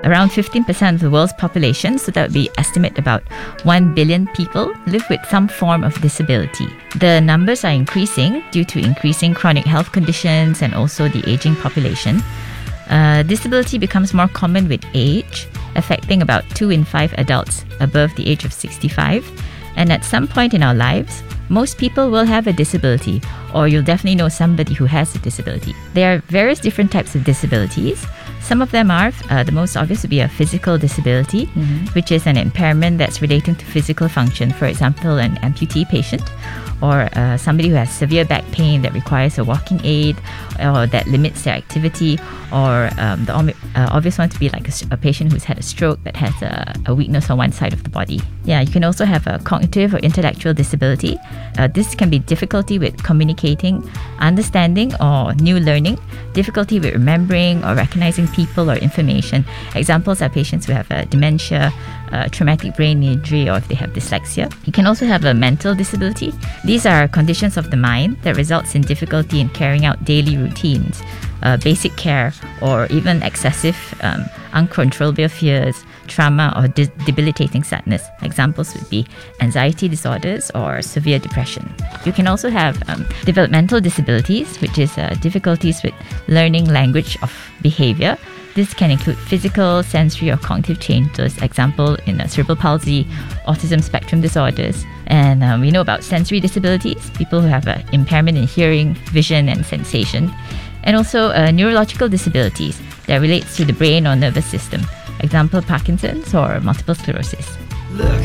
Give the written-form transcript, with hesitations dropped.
Around 15% of the world's population, so that would be estimate about 1 billion people, live with some form of disability. The numbers are increasing due to increasing chronic health conditions and also the aging population. Disability becomes more common with age, affecting about 2 in 5 adults above the age of 65. And at some point in our lives, most people will have a disability, or you'll definitely know somebody who has a disability. There are various different types of disabilities. Some of them are, the most obvious would be a physical disability, which is an impairment that's relating to physical function. For example, an amputee patient, or somebody who has severe back pain that requires a walking aid, or that limits their activity, or the obvious one to be like a patient who's had a stroke that has a weakness on one side of the body. Yeah, you can also have a cognitive or intellectual disability. This can be difficulty with communicating, understanding, or new learning, difficulty with remembering or recognizing people or information. Examples are patients who have dementia, traumatic brain injury, or if they have dyslexia. You can also have a mental disability. These are conditions of the mind that results in difficulty in carrying out daily routines, basic care, or even excessive, uncontrollable fears, trauma, or debilitating sadness. Examples would be anxiety disorders or severe depression. You can also have developmental disabilities, which is difficulties with learning language of behavior. This can include physical, sensory, or cognitive changes. Example in cerebral palsy, autism spectrum disorders. And we know about sensory disabilities, people who have an impairment in hearing, vision, and sensation. And also neurological disabilities that relates to the brain or nervous system. Example, Parkinson's or multiple sclerosis. Look